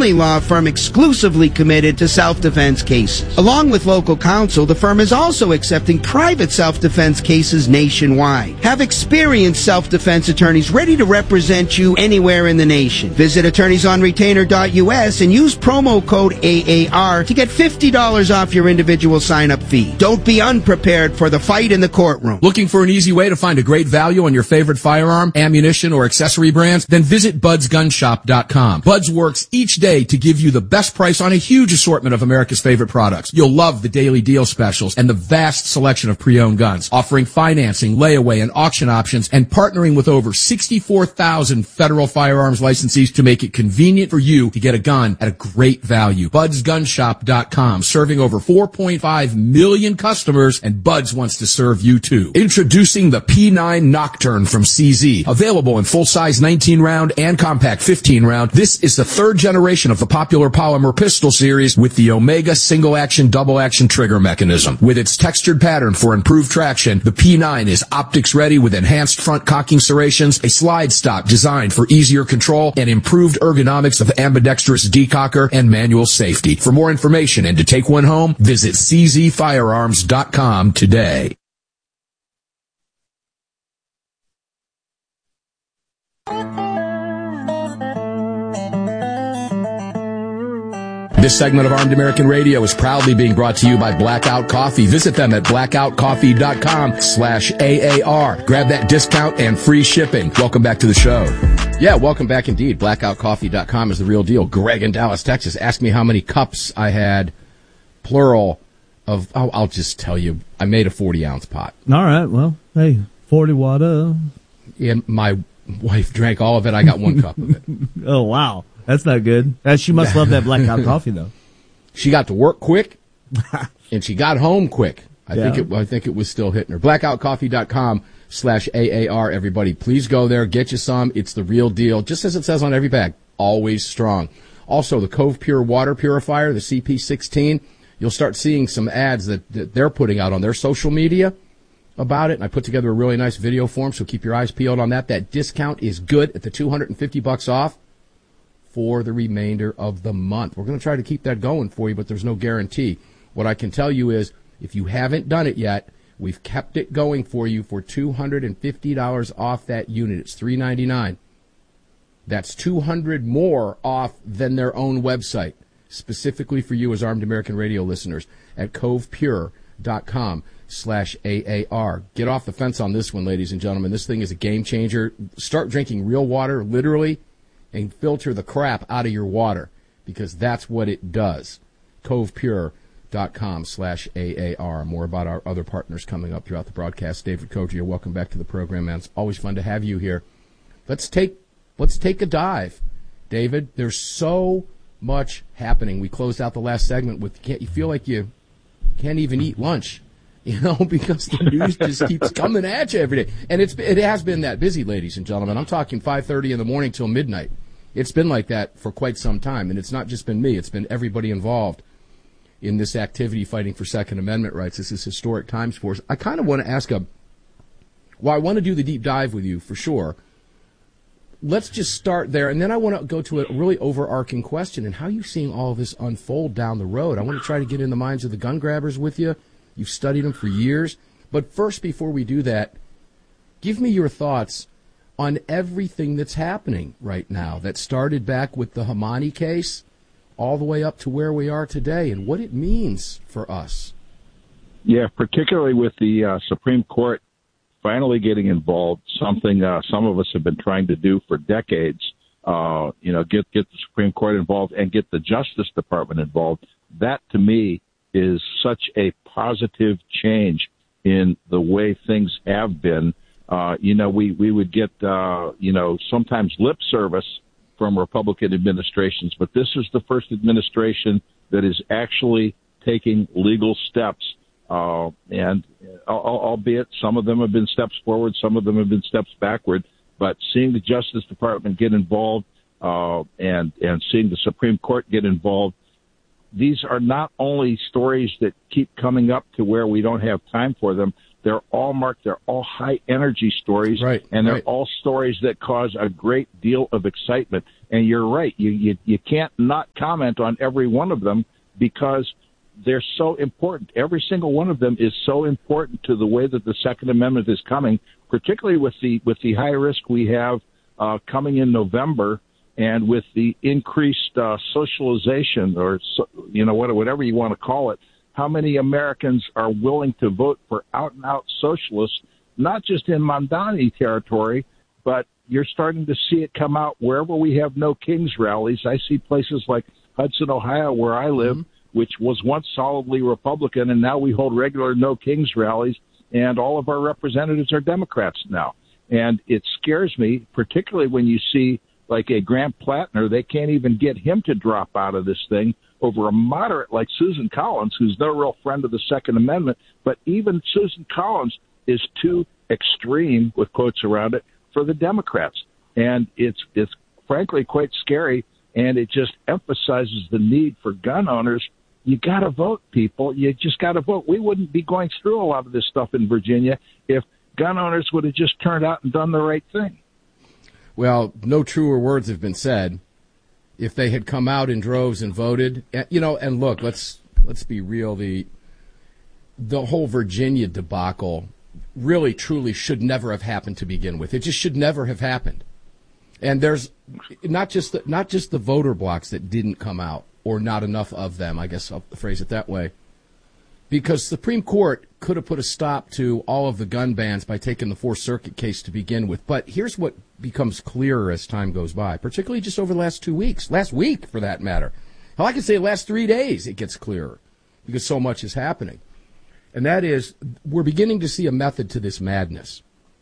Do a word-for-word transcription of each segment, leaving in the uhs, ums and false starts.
only law firm exclusively committed to self-defense cases. Along with local counsel, the firm is also accepting private self-defense cases nationwide. Have experienced self-defense attorneys ready to represent you anywhere in the nation. Visit attorneys on retainer dot U S and use promo code A A R to get fifty dollars off your individual sign-up fee. Don't be unprepared for the fight in the courtroom. Looking for an easy way to find a great value on your favorite firearm, ammunition, or accessory brands? Then visit buds gun shop dot com. Buds works each day to give you the best price on a huge assortment of America's favorite products. You'll love the daily deal specials and the vast selection of pre-owned guns, offering financing, layaway, and auction options, and partnering with over sixty-four thousand federal firearms licensees to make it convenient for you to get a gun at a great value. buds gun shop dot com, serving over four point five million customers, and Buds wants to serve you too. Introducing the P nine Nocturne from C Z. Available in full-size nineteen round and compact fifteen round, this is the third generation of the popular polymer pistol series with the Omega single-action, double-action trigger mechanism. With its textured pattern for improved traction, the P nine is optics-ready with enhanced front cocking serrations, a slide stop designed for easier control, and improved ergonomics of ambidextrous decocker and manual safety. For more information and to take one home, visit c z firearms dot com today. This segment of Armed American Radio is proudly being brought to you by Blackout Coffee. Visit them at blackout coffee dot com slash A A R. Grab that discount and free shipping. Welcome back to the show. Yeah, welcome back indeed. blackout coffee dot com is the real deal. Greg in Dallas, Texas, asked me how many cups I had, plural, of, oh, I'll just tell you, I made a forty-ounce pot. All right, well, hey, forty water. And my wife drank all of it. I got one cup of it. Oh, wow. That's not good. Uh, she must love that Blackout Coffee, though. She got to work quick, and she got home quick. I Yeah. think it. I think it was still hitting her. blackout coffee dot com slash A A R. Everybody, please go there. Get you some. It's the real deal. Just as it says on every bag. Always strong. Also, the Cove Pure water purifier, the C P sixteen. You'll start seeing some ads that, that they're putting out on their social media about it. And I put together a really nice video for them, so keep your eyes peeled on that. That discount is good at the two hundred fifty bucks off for the remainder of the month. We're going to try to keep that going for you, but there's no guarantee. What I can tell you is, if you haven't done it yet, we've kept it going for you for two hundred fifty dollars off that unit. It's three ninety-nine. That's two hundred dollars more off than their own website, specifically for you as Armed American Radio listeners at cove pure dot com slash A A R. Get off the fence on this one, ladies and gentlemen. This thing is a game changer. Start drinking real water, literally, and filter the crap out of your water, because that's what it does. cove pure dot com slash A A R. More about our other partners coming up throughout the broadcast. David Kojia, welcome back to the program, man. It's always fun to have you here. Let's take let's take a dive, David. There's so much happening. We closed out the last segment with, can't you feel like you can't even eat lunch, you know, because the news just keeps coming at you every day. And it's it has been that busy, ladies and gentlemen. I'm talking five thirty in the morning till midnight. It's been like that for quite some time, and it's not just been me. It's been everybody involved in this activity fighting for Second Amendment rights. This is historic times for us. I kind of want to ask a, well, I want to do the deep dive with you for sure. Let's just start there, and then I want to go to a really overarching question and how you seeing all of this unfold down the road. I want to try to get in the minds of the gun grabbers with you. You've studied them for years. But first, before we do that, give me your thoughts on everything that's happening right now that started back with the Hamani case all the way up to where we are today and what it means for us. Yeah, particularly with the uh, Supreme Court finally getting involved, something uh, some of us have been trying to do for decades, uh, you know, get, get the Supreme Court involved and get the Justice Department involved. That, to me, is such a positive change in the way things have been. Uh, you know, we, we would get, uh, you know, sometimes lip service from Republican administrations, but this is the first administration that is actually taking legal steps. Uh, and albeit some of them have been steps forward, some of them have been steps backward, but seeing the Justice Department get involved, uh, and, and seeing the Supreme Court get involved, these are not only stories that keep coming up to where we don't have time for them. They're all marked, they're all high energy stories, right, and they're right. all stories that cause a great deal of excitement. And you're right. You, you, you can't not comment on every one of them because they're so important. Every single one of them is so important to the way that the Second Amendment is coming, particularly with the, with the high risk we have uh, coming in November and with the increased uh, socialization or, you know, whatever you want to call it. How many Americans are willing to vote for out-and-out socialists, not just in Mamdani territory, but you're starting to see it come out wherever we have no Kings rallies. I see places like Hudson, Ohio, where I live, mm-hmm. which was once solidly Republican, and now we hold regular no Kings rallies, and all of our representatives are Democrats now. And it scares me, particularly when you see like a Grant Plattner, they can't even get him to drop out of this thing over a moderate like Susan Collins, who's no real friend of the Second Amendment. But even Susan Collins is too extreme, with quotes around it, for the Democrats. And it's it's frankly quite scary, and it just emphasizes the need for gun owners. You got to vote, people. You just got to vote. We wouldn't be going through a lot of this stuff in Virginia if gun owners would have just turned out and done the right thing. Well, no truer words have been said. If they had come out in droves and voted, you know, and look, let's let's be real. The the whole Virginia debacle really, truly should never have happened to begin with. It just should never have happened. And there's not just the, not just the voter blocks that didn't come out, or not enough of them. I guess I'll phrase it that way. Because Supreme Court could have put a stop to all of the gun bans by taking the Fourth Circuit case to begin with. But here's what becomes clearer as time goes by, particularly just over the last two weeks, last week for that matter. Hell, I could say the last three days it gets clearer because so much is happening. And that is, we're beginning to see a method to this madness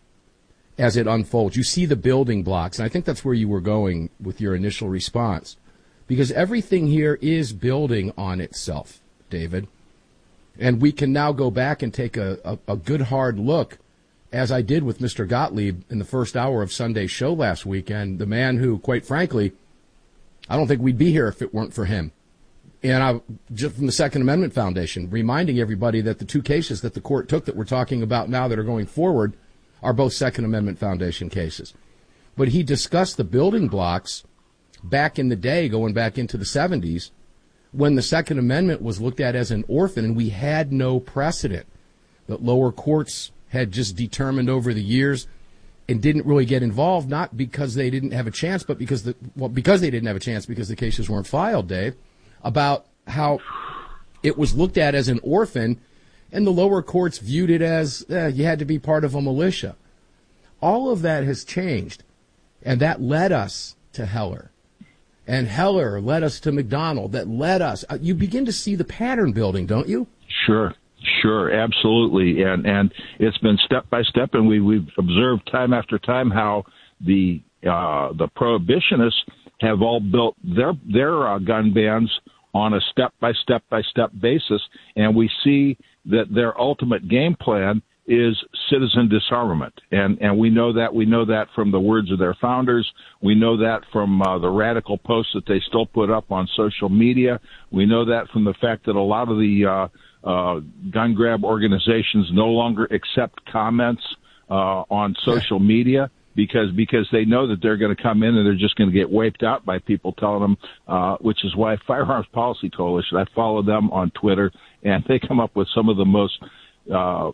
as it unfolds. You see the building blocks, and I think that's where you were going with your initial response, because everything here is building on itself, David. And we can now go back and take a, a, a good hard look, as I did with Mister Gottlieb in the first hour of Sunday's show last weekend, the man who, quite frankly, I don't think we'd be here if it weren't for him. And I, just from the Second Amendment Foundation, reminding everybody that the two cases that the court took that we're talking about now that are going forward are both Second Amendment Foundation cases. But he discussed the building blocks back in the day, going back into the seventies, when the Second Amendment was looked at as an orphan and we had no precedent. That lower courts had just determined over the years and didn't really get involved, not because they didn't have a chance, but because the well, because they didn't have a chance because the cases weren't filed, Dave, about how it was looked at as an orphan, and the lower courts viewed it as eh, you had to be part of a militia. All of that has changed, and that led us to Heller. And Heller led us to McDonald, that led us. Uh, you begin to see the pattern building, don't you? Sure, sure, absolutely. And and it's been step by step, and we, we've observed time after time how the uh, the prohibitionists have all built their, their uh, gun bans on a step by step by step basis. And we see that their ultimate game plan is citizen disarmament. And, and we know that. We know that from the words of their founders. We know that from uh, the radical posts that they still put up on social media. We know that from the fact that a lot of the uh, uh, gun grab organizations no longer accept comments uh, on social media because because they know that they're going to come in and they're just going to get wiped out by people telling them, uh, which is why Firearms Policy Coalition, I follow them on Twitter, and they come up with some of the most Uh,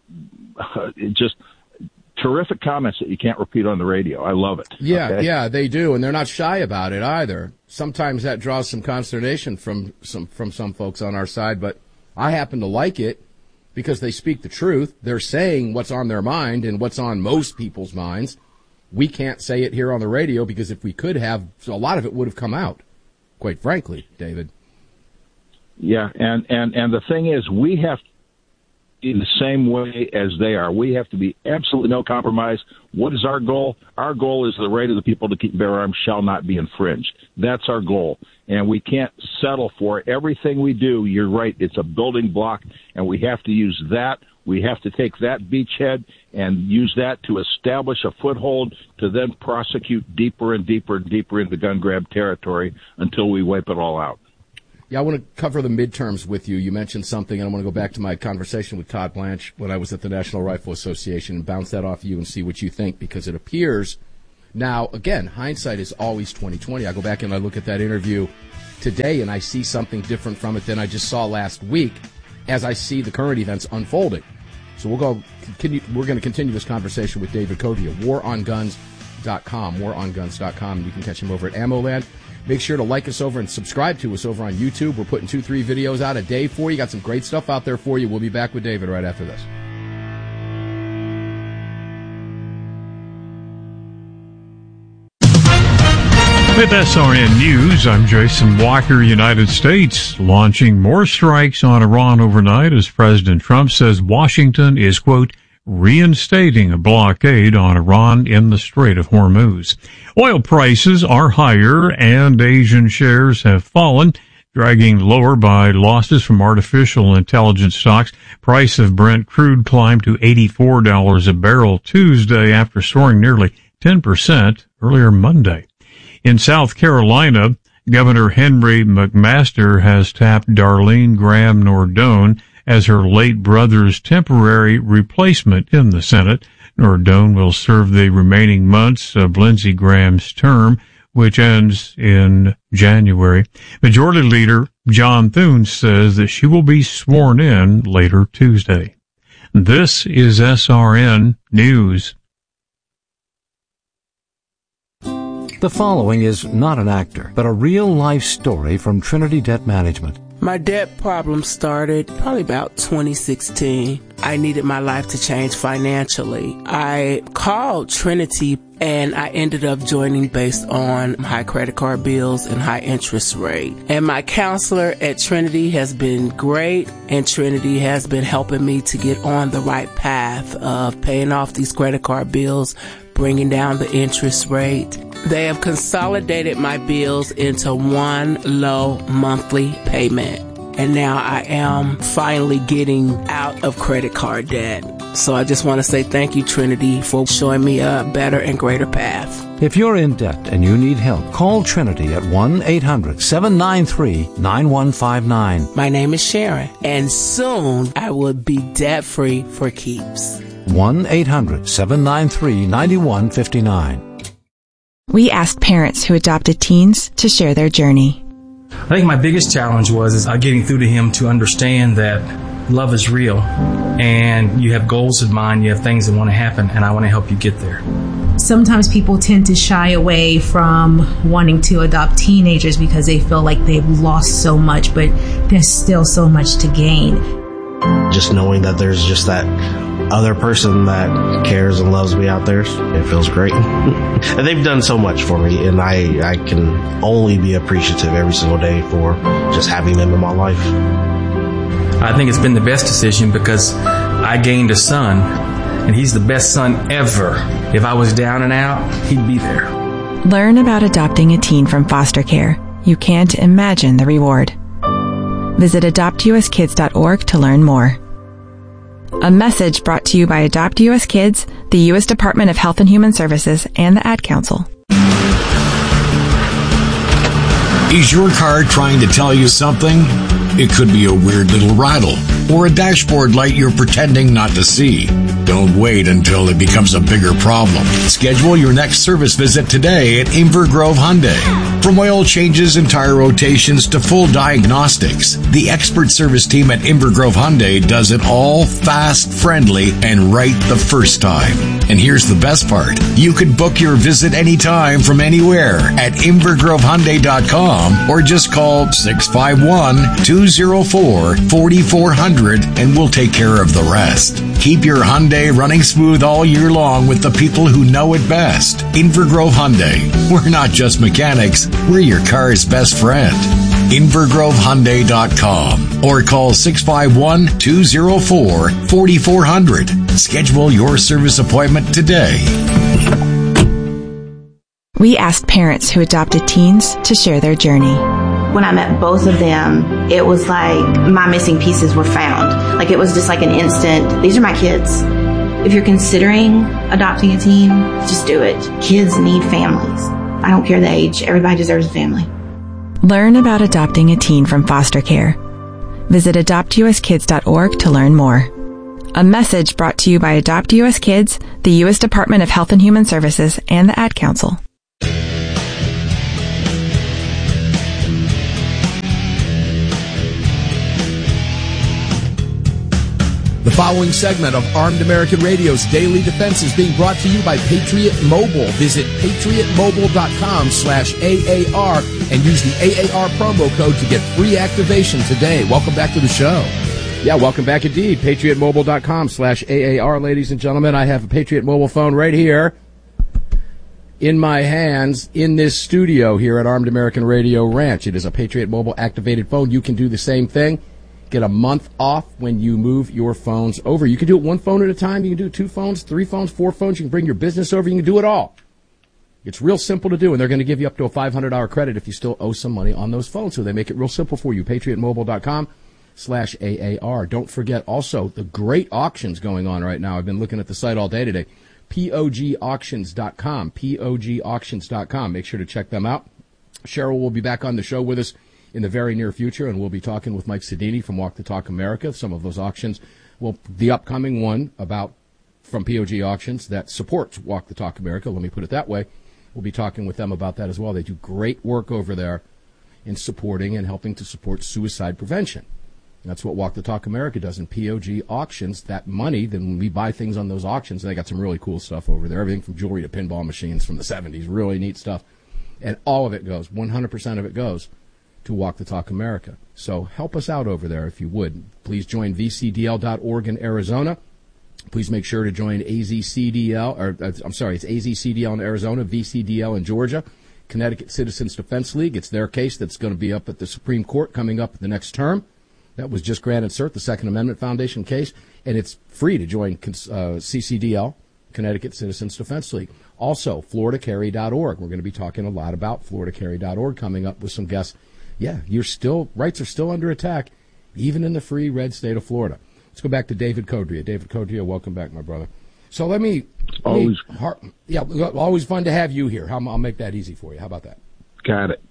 just terrific comments that you can't repeat on the radio. I love it. Yeah, okay? yeah, they do, and they're not shy about it either. Sometimes that draws some consternation from some from some folks on our side, but I happen to like it because they speak the truth. They're saying what's on their mind and what's on most people's minds. We can't say it here on the radio because if we could have, a lot of it would have come out, quite frankly, David. Yeah, and, and, and the thing is, we have to in the same way as they are. We have to be absolutely no compromise. What is our goal? Our goal is the right of the people to keep bear arms shall not be infringed. That's our goal. And we can't settle for it. Everything we do, you're right, it's a building block, and we have to use that. We have to take that beachhead and use that to establish a foothold to then prosecute deeper and deeper and deeper into gun grab territory until we wipe it all out. Yeah, I want to cover the midterms with you. You mentioned something, and I want to go back to my conversation with Todd Blanche when I was at the National Rifle Association and bounce that off you and see what you think, because it appears Now, again, hindsight is always twenty twenty. I go back and I look at that interview today and I see something different from it than I just saw last week as I see the current events unfolding. So we'll go. Continue, we're going to continue this conversation with David Cody at war on guns dot com, war on guns dot com. You can catch him over at AmmoLand. Make sure to like us over and subscribe to us over on YouTube. We're putting two, three videos out a day for you. Got some great stuff out there for you. We'll be back with David right after this. With S R N News, I'm Jason Walker. United States launching more strikes on Iran overnight as President Trump says Washington is, quote, reinstating a blockade on Iran in the Strait of Hormuz. Oil prices are higher and Asian shares have fallen, dragging lower by losses from artificial intelligence stocks. Price of Brent crude climbed to eighty-four dollars a barrel Tuesday after soaring nearly ten percent earlier Monday. In South Carolina, Governor Henry McMaster has tapped Darlene Graham Nordone as her late brother's temporary replacement in the Senate. Nordone will serve the remaining months of Lindsey Graham's term, which ends in January. Majority Leader John Thune says that she will be sworn in later Tuesday. This is S R N News. The following is not an actor, but a real-life story from Trinity Debt Management. My debt problem started probably about twenty sixteen. I needed my life to change financially. I called Trinity and I ended up joining based on high credit card bills and high interest rate. And my counselor at Trinity has been great, and Trinity has been helping me to get on the right path of paying off these credit card bills, bringing down the interest rate. They have consolidated my bills into one low monthly payment. And now I am finally getting out of credit card debt. So I just want to say thank you, Trinity, for showing me a better and greater path. If you're in debt and you need help, call Trinity at one eight hundred seven nine three nine one five nine. My name is Sharon, and soon I will be debt-free for keeps. one eight hundred seven nine three nine one five nine. We asked parents who adopted teens to share their journey. I think my biggest challenge was is getting through to him to understand that love is real and you have goals in mind, you have things that want to happen, and I want to help you get there. Sometimes people tend to shy away from wanting to adopt teenagers because they feel like they've lost so much, but there's still so much to gain. Just knowing that there's just that other person that cares and loves me out there, it feels great. And they've done so much for me, and I, I can only be appreciative every single day for just having them in my life. I think it's been the best decision because I gained a son, and he's the best son ever. If I was down and out, he'd be there. Learn about adopting a teen from foster care. You can't imagine the reward. Visit adopt u s kids dot org to learn more. A message brought to you by Adopt U S Kids, the U S Department of Health and Human Services, and the Ad Council. Is your car trying to tell you something? It could be a weird little rattle or a dashboard light you're pretending not to see. Don't wait until it becomes a bigger problem. Schedule your next service visit today at Inver Grove Hyundai. From oil changes and tire rotations to full diagnostics, the expert service team at Inver Grove Hyundai does it all fast, friendly, and right the first time. And here's the best part. You could book your visit anytime from anywhere at inver grove hyundai dot com or just call six five one, two zero four, four four zero zero and we'll take care of the rest. Keep your Hyundai running smooth all year long with the people who know it best. Inver Grove Hyundai. We're not just mechanics, we're your car's best friend. inver grove hyundai dot com or call six five one, two zero four, four four zero zero. Schedule your service appointment today. We asked parents who adopted teens to share their journey. When I met both of them, it was like my missing pieces were found. Like it was just like an instant, these are my kids. If you're considering adopting a teen, just do it. Kids need families. I don't care the age. Everybody deserves a family. Learn about adopting a teen from foster care. Visit adopt u s kids dot org to learn more. A message brought to you by Adopt U S Kids, the U S Department of Health and Human Services, and the Ad Council. The following segment of Armed American Radio's Daily Defense is being brought to you by Patriot Mobile. Visit patriotmobile.com slash AAR and use the A A R promo code to get free activation today. Welcome back to the show. Yeah, welcome back indeed. patriotmobile.com slash AAR, ladies and gentlemen. I have a Patriot Mobile phone right here in my hands in this studio here at Armed American Radio Ranch. It is a Patriot Mobile activated phone. You can do the same thing. Get a month off when you move your phones over. You can do it one phone at a time. You can do two phones, three phones, four phones. You can bring your business over. You can do it all. It's real simple to do, and they're going to give you up to a five hundred dollars credit if you still owe some money on those phones. So they make it real simple for you. patriotmobile.com slash AAR. Don't forget also the great auctions going on right now. I've been looking at the site all day today. P O G auctions dot com. P O G auctions dot com. Make sure to check them out. Cheryl will be back on the show with us in the very near future, and we'll be talking with Mike Sedini from Walk the Talk America. Some of those auctions, well, the upcoming one about from P O G Auctions that supports Walk the Talk America, let me put it that way. We'll be talking with them about that as well. They do great work over there in supporting and helping to support suicide prevention. That's what Walk the Talk America does in P O G Auctions. That money, then when we buy things on those auctions, they got some really cool stuff over there, everything from jewelry to pinball machines from the seventies, really neat stuff. And all of it goes, one hundred percent of it goes to Walk the Talk America. So help us out over there if you would. Please join V C D L dot org in Arizona. Please make sure to join A Z C D L, or uh, I'm sorry, it's A Z C D L in Arizona, V C D L in Georgia, Connecticut Citizens Defense League. It's their case that's going to be up at the Supreme Court coming up the next term. That was just granted cert, the Second Amendment Foundation case, and it's free to join uh, C C D L, Connecticut Citizens Defense League. Also, Florida Carry dot org. We're going to be talking a lot about Florida Carry dot org coming up with some guests. Yeah, you're still rights are still under attack, even in the free red state of Florida. Let's go back to David Codria. David Codria, welcome back, my brother. So let me, let always, me heart, yeah, always fun to have you here. I'll make that easy for you. How about that? Got it.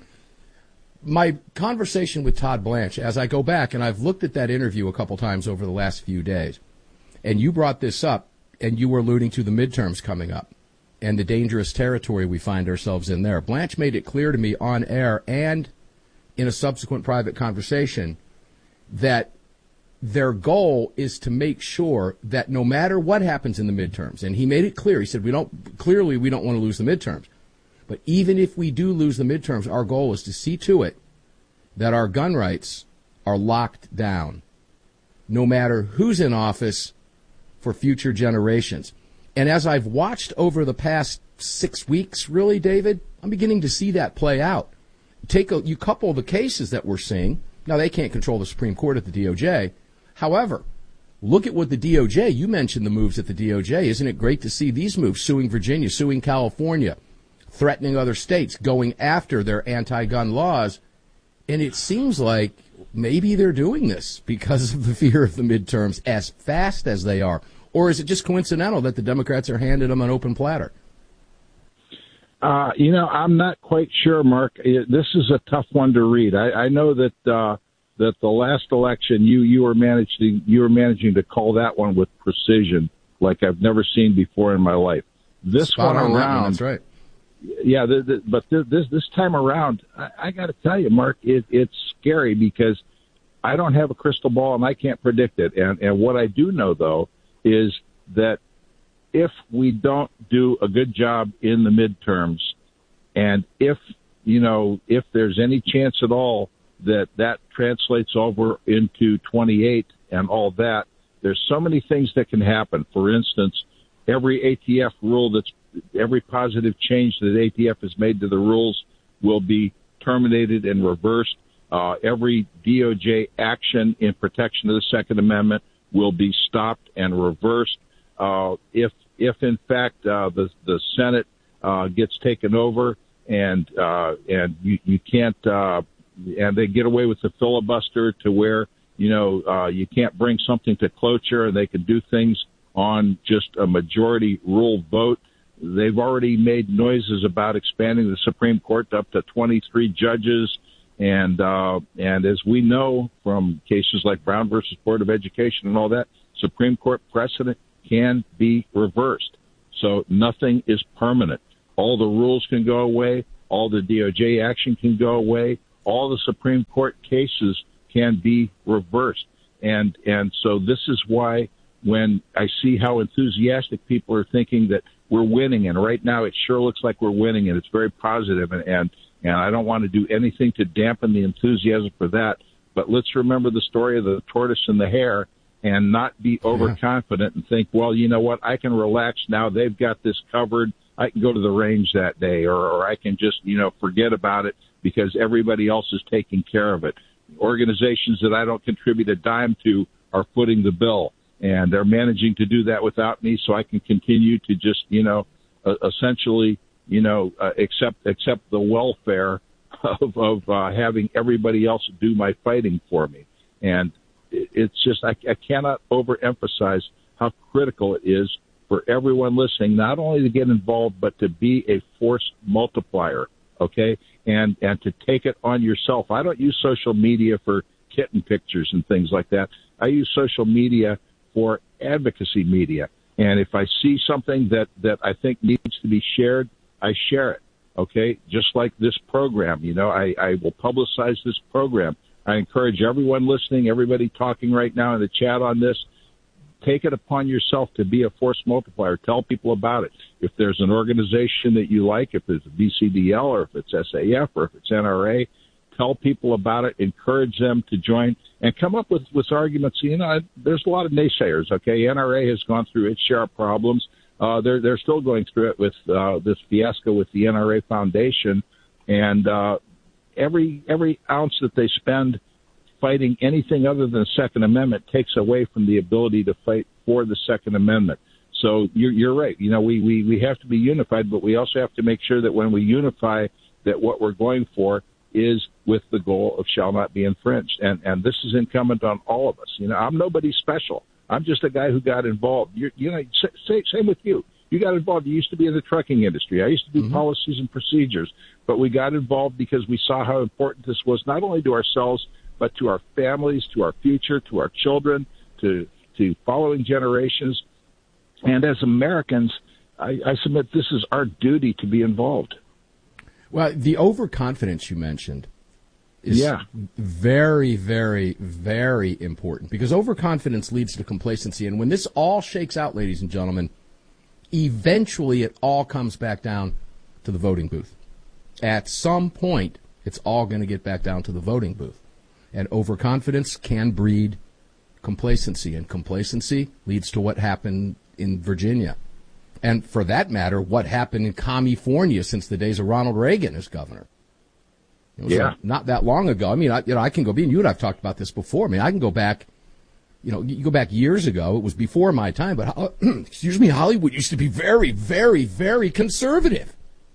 My conversation with Todd Blanche, as I go back, and I've looked at that interview a couple times over the last few days, and you brought this up, and you were alluding to the midterms coming up and the dangerous territory we find ourselves in there. Blanche made it clear to me on air and in a subsequent private conversation that their goal is to make sure that no matter what happens in the midterms, and he made it clear, he said, we don't, clearly we don't want to lose the midterms, but even if we do lose the midterms, our goal is to see to it that our gun rights are locked down, no matter who's in office for future generations. And as I've watched over the past six weeks, really, David, I'm beginning to see that play out. Take a, you couple the cases that we're seeing. Now, they can't control the Supreme Court at the D O J. However, look at what the D O J, you mentioned the moves at the D O J. Isn't it great to see these moves, suing Virginia, suing California, threatening other states, going after their anti-gun laws? And it seems like maybe they're doing this because of the fear of the midterms as fast as they are. Or is it just coincidental that the Democrats are handing them an open platter? Uh, you know, I'm not quite sure, Mark. It, this is a tough one to read. I, I know that uh, that the last election, you you were managing you were managing to call that one with precision, like I've never seen before in my life. This Spot one on around, that, that's right. Yeah, the, the, but this this time around, I, I got to tell you, Mark, it, it's scary because I don't have a crystal ball and I can't predict it. And and what I do know though is that if we don't do a good job in the midterms, and if, you know, if there's any chance at all that that translates over into twenty-eight and all that, there's so many things that can happen. For instance, every A T F rule that's, every positive change that A T F has made to the rules will be terminated and reversed. Uh, every D O J action in protection of the Second Amendment will be stopped and reversed. Uh, if, if in fact, uh, the, the Senate, uh, gets taken over and, uh, and you, you can't, uh, and they get away with the filibuster to where, you know, uh, you can't bring something to cloture and they can do things on just a majority rule vote. They've already made noises about expanding the Supreme Court up to twenty-three judges. And, uh, and as we know from cases like Brown versus Board of Education and all that, Supreme Court precedent can be reversed. So nothing is permanent. All the rules can go away. All the D O J action can go away. All the Supreme Court cases can be reversed. And and so this is why when I see how enthusiastic people are thinking that we're winning, and right now it sure looks like we're winning, and it's very positive, and, and, and I don't want to do anything to dampen the enthusiasm for that. But let's remember the story of the tortoise and the hare and not be overconfident and think, well, you know what, I can relax now. They've got this covered. I can go to the range that day, or, or I can just, you know, forget about it because everybody else is taking care of it. Organizations that I don't contribute a dime to are footing the bill, and they're managing to do that without me, so I can continue to just, you know, uh, essentially, you know, uh, accept accept the welfare of, of uh, having everybody else do my fighting for me. And it's just, I, I cannot overemphasize how critical it is for everyone listening, not only to get involved, but to be a force multiplier, okay, and and to take it on yourself. I don't use social media for kitten pictures and things like that. I use social media for advocacy media. And if I see something that, that I think needs to be shared, I share it, okay, just like this program. You know, I, I will publicize this program. I encourage everyone listening, everybody talking right now in the chat on this, take it upon yourself to be a force multiplier. Tell people about it. If there's an organization that you like, if it's V C D L or if it's S A F or if it's N R A, tell people about it, encourage them to join, and come up with, with arguments. You know, there's a lot of naysayers, okay? N R A has gone through its share of problems. Uh, they're, they're still going through it with uh, this fiasco with the N R A Foundation, and uh, every every ounce that they spend fighting anything other than the Second Amendment takes away from the ability to fight for the Second Amendment. So you're, you're right. You know, we, we, we have to be unified, but we also have to make sure that when we unify, that what we're going for is with the goal of shall not be infringed. And, and this is incumbent on all of us. You know, I'm nobody special. I'm just a guy who got involved. You're, you know, say, same with you. You got involved. You used to be in the trucking industry. I used to do mm-hmm. policies and procedures, but we got involved because we saw how important this was, not only to ourselves, but to our families, to our future, to our children, to, to following generations. And as Americans, I, I submit this is our duty to be involved. Well, the overconfidence you mentioned is yeah. very, very, very important, because overconfidence leads to complacency. And when this all shakes out, ladies and gentlemen, eventually it all comes back down to the voting booth. At some point, it's all going to get back down to the voting booth. And overconfidence can breed complacency, and complacency leads to what happened in Virginia. And for that matter, what happened in California since the days of Ronald Reagan as governor. You know, yeah. So not that long ago. I mean, I, you know, I can go, and you and I have talked about this before. I mean, I can go back, you know, you go back years ago. It was before my time, but, uh, excuse me, Hollywood used to be very, very, very conservative.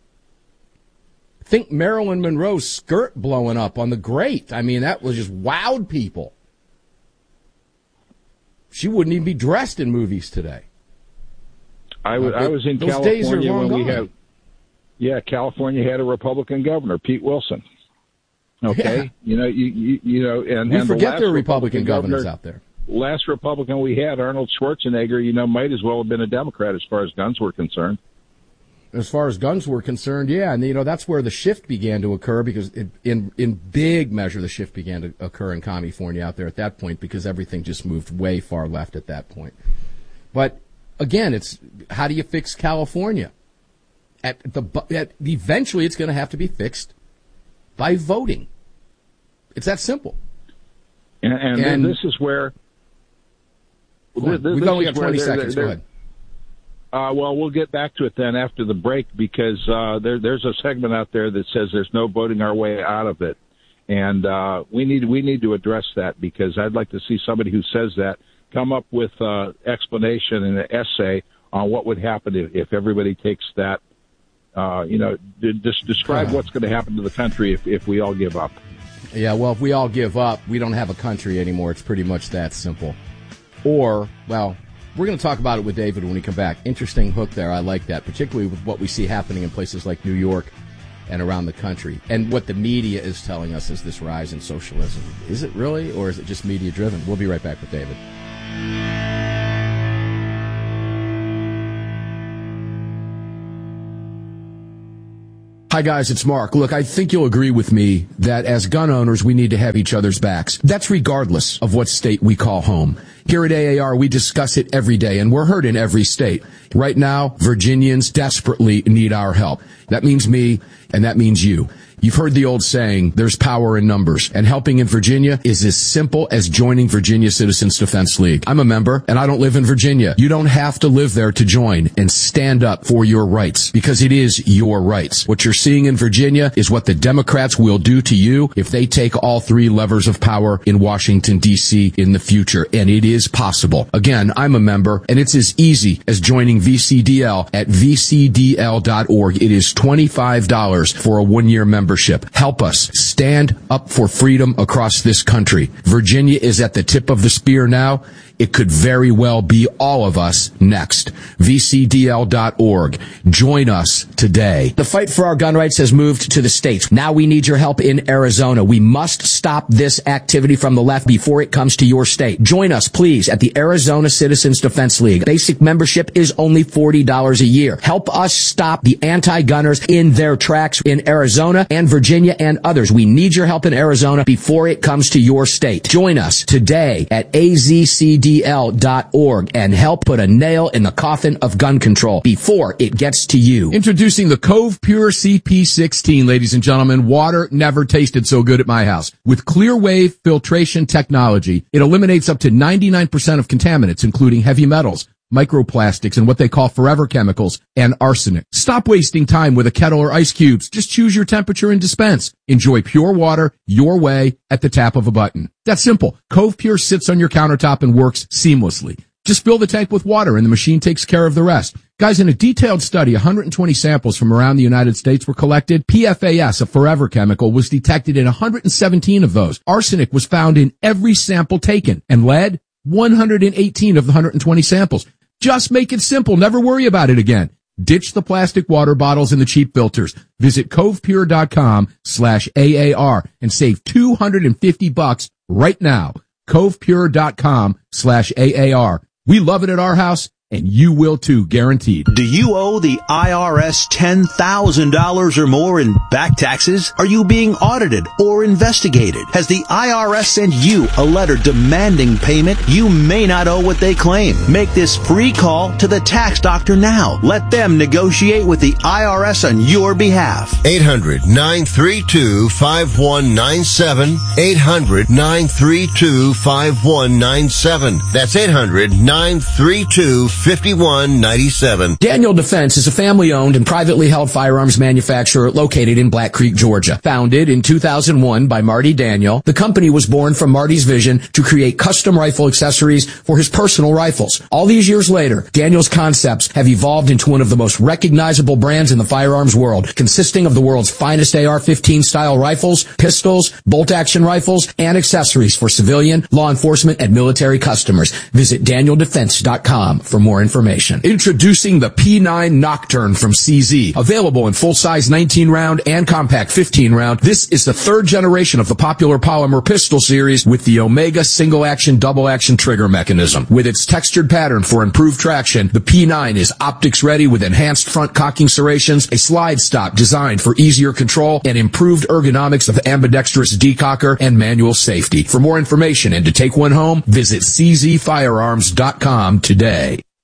Think Marilyn Monroe's skirt blowing up on the grate. I mean, that was just wowed people. She wouldn't even be dressed in movies today. I was, I was in Those California days are long when we gone. had, yeah, California had a Republican governor, Pete Wilson. Okay, Yeah. you know, you, you, you know, and We and the forget last there are Republican, Republican governors governor, out there. Last Republican we had, Arnold Schwarzenegger, you know, might as well have been a Democrat as far as guns were concerned. As far as guns were concerned, yeah, and you know that's where the shift began to occur, because it, in in big measure the shift began to occur in California out there at that point, because everything just moved way far left at that point. But again, it's how do you fix California? At the at, eventually, it's going to have to be fixed by voting. It's that simple. And, and, And- this is where We've this only is got where twenty they're- seconds. they're- Go ahead. Uh, well, we'll get back to it then after the break, because uh, there, there's a segment out there that says there's no voting our way out of it, and uh, we need we need to address that, because I'd like to see somebody who says that come up with an explanation and an essay on what would happen if, if everybody takes that. Uh, you know, d- just describe what's going to happen to the country if, if we all give up. Yeah, well, if we all give up, we don't have a country anymore. It's pretty much that simple. Or, well, we're going to talk about it with David when we come back. Interesting hook there. I like that, particularly with what we see happening in places like New York and around the country. And what the media is telling us is this rise in socialism. Is it really, or is it just media-driven? We'll be right back with David. Hi guys, it's Mark. Look, I think you'll agree with me that as gun owners, we need to have each other's backs. That's regardless of what state we call home. Here at A A R, we discuss it every day, and we're heard in every state. Right now, Virginians desperately need our help. That means me, and that means you. You've heard the old saying, there's power in numbers, and helping in Virginia is as simple as joining Virginia Citizens Defense League. I'm a member, and I don't live in Virginia. You don't have to live there to join and stand up for your rights, because it is your rights. What you're seeing in Virginia is what the Democrats will do to you if they take all three levers of power in Washington, D C in the future, and it is possible. Again, I'm a member, and it's as easy as joining V C D L at v c d l dot org. It is twenty-five dollars for a one-year membership. Help us stand up for freedom across this country. Virginia is at the tip of the spear now. It could very well be all of us next. v c d l dot org. Join us today. The fight for our gun rights has moved to the states. Now we need your help in Arizona. We must stop this activity from the left before it comes to your state. Join us, please, at the Arizona Citizens Defense League. Basic membership is only forty dollars a year. Help us stop the anti-gunners in their tracks in Arizona and Virginia and others. We need your help in Arizona before it comes to your state. Join us today at a z c d l dot org and help put a nail in the coffin of gun control before it gets to you. Introducing the Cove Pure C P sixteen, ladies and gentlemen. Water never tasted so good at my house. With clear wave filtration technology, it eliminates up to ninety-nine percent of contaminants, including heavy metals, microplastics, and what they call forever chemicals, and arsenic. Stop wasting time with a kettle or ice cubes. Just choose your temperature and dispense. Enjoy pure water your way at the tap of a button. That's simple. Cove Pure sits on your countertop and works seamlessly. Just fill the tank with water and the machine takes care of the rest. Guys, in a detailed study, one hundred twenty samples from around the United States were collected. P F A S, a forever chemical, was detected in one hundred seventeen of those. Arsenic was found in every sample taken, and lead, one hundred eighteen of the one hundred twenty samples. Just make it simple. Never worry about it again. Ditch the plastic water bottles and the cheap filters. Visit covepure.com slash AAR and save two hundred fifty bucks right now. covepure.com slash AAR. We love it at our house, and you will too, guaranteed. Do you owe the I R S ten thousand dollars or more in back taxes? Are you being audited or investigated? Has the I R S sent you a letter demanding payment? You may not owe what they claim. Make this free call to the tax doctor now. Let them negotiate with the I R S on your behalf. eight hundred nine three two five one nine seven. eight hundred nine three two five one nine seven. That's eight hundred nine three two fifty-one ninety-seven. Daniel Defense is a family-owned and privately held firearms manufacturer located in Black Creek, Georgia. Founded in two thousand one by Marty Daniel, the company was born from Marty's vision to create custom rifle accessories for his personal rifles. All these years later, Daniel's concepts have evolved into one of the most recognizable brands in the firearms world, consisting of the world's finest A R fifteen style rifles, pistols, bolt-action rifles, and accessories for civilian, law enforcement, and military customers. Visit daniel defense dot com for more information. Introducing the P nine Nocturne from C Z. Available in full-size nineteen round and compact fifteen round, this is the third generation of the popular polymer pistol series with the Omega single-action, double-action trigger mechanism. With its textured pattern for improved traction, the P nine is optics-ready with enhanced front cocking serrations, a slide stop designed for easier control, and improved ergonomics of ambidextrous decocker and manual safety. For more information and to take one home, visit c z firearms dot com today.